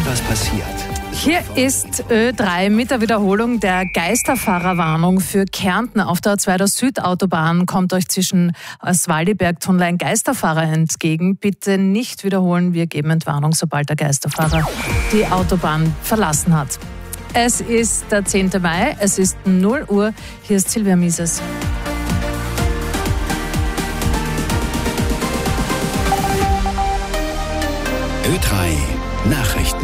was passiert. Hier ist Ö3 mit der Wiederholung der Geisterfahrerwarnung für Kärnten. Auf der A2 der Südautobahn kommt euch zwischen Oswaldiberg-Tunnel ein Geisterfahrer entgegen. Bitte nicht wiederholen, wir geben Entwarnung, sobald der Geisterfahrer die Autobahn verlassen hat. Es ist der 10. Mai, es ist 0 Uhr. Hier ist Silvia Mises. Ö3 Nachrichten.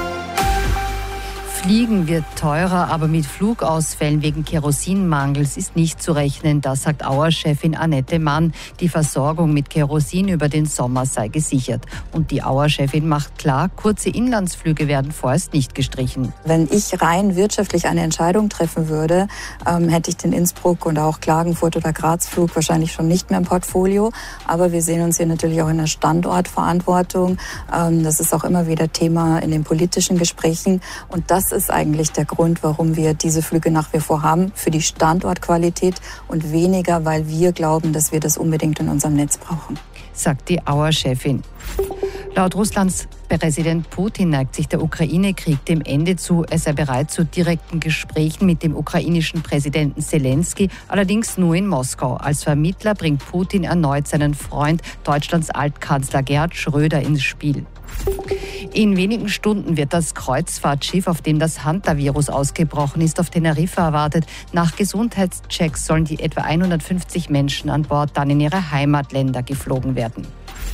Fliegen wird teurer, aber mit Flugausfällen wegen Kerosinmangels ist nicht zu rechnen. Das sagt Auer-Chefin Annette Mann. Die Versorgung mit Kerosin über den Sommer sei gesichert. Und die Auer-Chefin macht klar, kurze Inlandsflüge werden vorerst nicht gestrichen. Wenn ich rein wirtschaftlich eine Entscheidung treffen würde, hätte ich den Innsbruck und auch Klagenfurt oder Graz-Flug wahrscheinlich schon nicht mehr im Portfolio. Aber wir sehen uns hier natürlich auch in der Standortverantwortung. Das ist auch immer wieder Thema in den politischen Gesprächen. Und das ist eigentlich der Grund, warum wir diese Flüge nach wie vor haben, für die Standortqualität und weniger, weil wir glauben, dass wir das unbedingt in unserem Netz brauchen. Sagt die Auer-Chefin. Laut Russlands Präsident Putin neigt sich der Ukraine-Krieg dem Ende zu. Er sei bereit zu direkten Gesprächen mit dem ukrainischen Präsidenten Zelensky, allerdings nur in Moskau. Als Vermittler bringt Putin erneut seinen Freund, Deutschlands Altkanzler Gerhard Schröder, ins Spiel. In wenigen Stunden wird das Kreuzfahrtschiff, auf dem das Hantavirus ausgebrochen ist, auf Teneriffa erwartet. Nach Gesundheitschecks sollen die etwa 150 Menschen an Bord dann in ihre Heimatländer geflogen werden.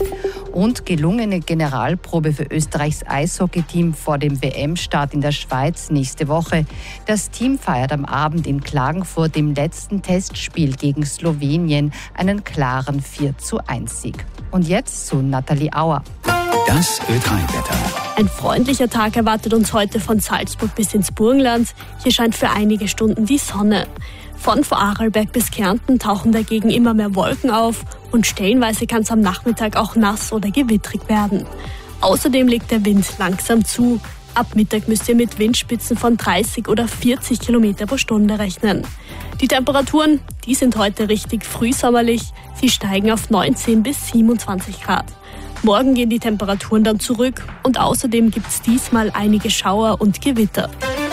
Und gelungene Generalprobe für Österreichs Eishockeyteam vor dem WM-Start in der Schweiz nächste Woche. Das Team feiert am Abend in Klagenfurt im letzten Testspiel gegen Slowenien einen klaren 4:1-Sieg. Und jetzt zu Nathalie Auer. Das Ö3-Wetter. Ein freundlicher Tag erwartet uns heute von Salzburg bis ins Burgenland. Hier scheint für einige Stunden die Sonne. Von Vorarlberg bis Kärnten tauchen dagegen immer mehr Wolken auf und stellenweise kann es am Nachmittag auch nass oder gewittrig werden. Außerdem legt der Wind langsam zu. Ab Mittag müsst ihr mit Windspitzen von 30 oder 40 Kilometer pro Stunde rechnen. Die Temperaturen, die sind heute richtig frühsommerlich. Sie steigen auf 19 bis 27 Grad. Morgen gehen die Temperaturen dann zurück und außerdem gibt es diesmal einige Schauer und Gewitter.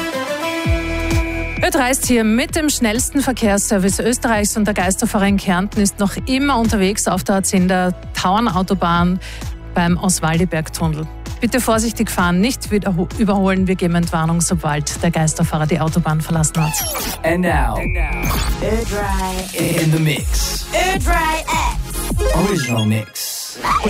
Ö3 ist hier mit dem schnellsten Verkehrsservice Österreichs und der Geisterfahrer in Kärnten ist noch immer unterwegs auf der A10 der Tauernautobahn beim Oswaldiberg-Tunnel. Bitte vorsichtig fahren, nicht überholen. Wir geben Entwarnung, sobald der Geisterfahrer die Autobahn verlassen hat. And now, Ö3 in the mix. Ö3X. Original Mix.